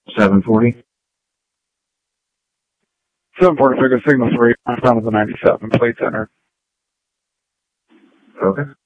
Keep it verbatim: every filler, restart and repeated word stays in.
seven forty. seven forty, figure signal three, I'm down to the ninety-seven, plate center. Okay.